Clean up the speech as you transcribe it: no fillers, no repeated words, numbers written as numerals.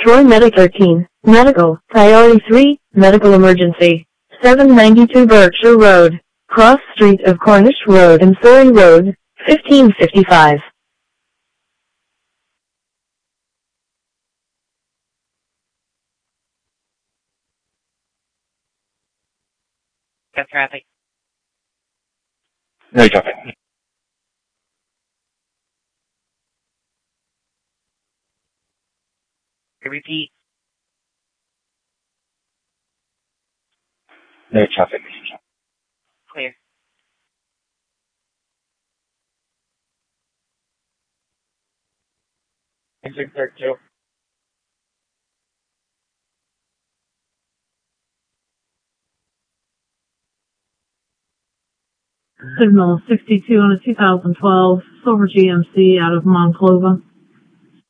Troy Medic 13, Medical, Priority 3, Medical Emergency, 792 Berkshire Road, Cross Street of Cornish Road and Surrey Road, 1555. Got traffic. No traffic. Repeat. No traffic. Clear. Exit 32. Signal 62 on a 2012 Silver GMC out of Monclova.